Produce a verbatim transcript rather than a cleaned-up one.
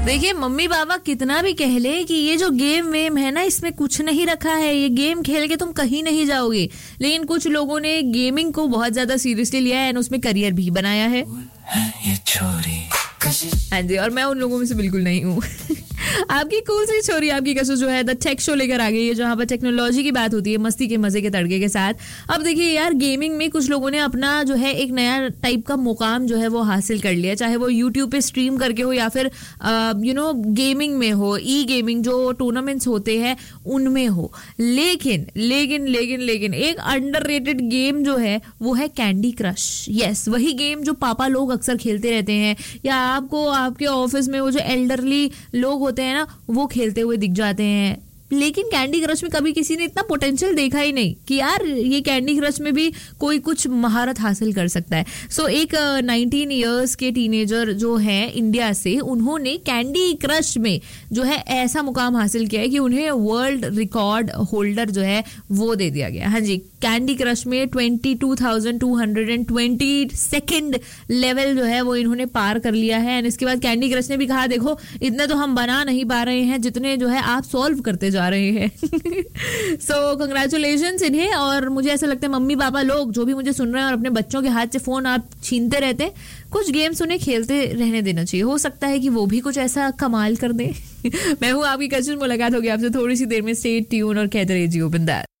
देखिए mummy papa कितना भी कह ले कि ये जो गेम वेम है ना इसमें कुछ नहीं रखा है, ये गेम खेल के तुम कहीं नहीं जाओगे, लेकिन कुछ लोगों ने गेमिंग को बहुत ज्यादा सीरियसली लिया है और उसमें करियर भी बनाया है। हाँ जी, और मैं उन लोगों में से बिल्कुल नहीं हूँ। आपकी कूल सी छोरी आपकी कसो जो है द टेक शो लेकर आ गई है, जहाँ पर टेक्नोलॉजी की बात होती है मस्ती के मजे के तड़के के साथ। अब देखिए यार, गेमिंग में कुछ लोगों ने अपना जो है एक नया टाइप का मुकाम जो है वो हासिल कर लिया, चाहे वो यूट्यूब पे स्ट्रीम करके हो या फिर यू नो गेमिंग में हो, ई गेमिंग जो टूर्नामेंट्स होते हैं उनमें हो। लेकिन लेकिन लेकिन लेकिन एक अंडररेटेड गेम जो है वो है कैंडी क्रश। यस, वही गेम जो पापा लोग अक्सर खेलते रहते हैं, या आपको आपके ऑफिस में वो जो एल्डरली लोग होते हैं ना वो खेलते हुए दिख जाते हैं। लेकिन कैंडी क्रश में कभी किसी ने इतना पोटेंशियल देखा ही नहीं कि यार ये कैंडी क्रश में भी कोई कुछ महारत हासिल कर सकता है। सो so, एक नाइनटीन इयर्स के टीनेजर जो है इंडिया से, उन्होंने कैंडी क्रश में जो है ऐसा मुकाम हासिल किया है कि उन्हें वर्ल्ड रिकॉर्ड होल्डर जो है वो दे दिया गया। हाँ जी, कैंडी क्रश में बाईस हज़ार दो सौ बीस सेकंड लेवल जो है वो इन्होंने पार कर लिया है। एंड इसके बाद कैंडी क्रश ने भी कहा देखो इतना तो हम बना नहीं पा रहे हैं जितने जो है आप सॉल्व करते जा रहे हैं। सो कंग्रेचुलेशंस इन्हें। और मुझे ऐसा लगता है मम्मी पापा लोग जो भी मुझे सुन रहे हैं और अपने बच्चों के हाथ से फोन आप छीनते रहते हैं, कुछ गेम्स उन्हें खेलते रहने देना चाहिए, हो सकता है कि वो भी कुछ ऐसा कमाल कर दे। मैं हूँ आपकी कजिन, मुलाकात होगी आपसे थोड़ी सी देर में। स्टे ट्यून और कहते रहिए जियो बिंदास।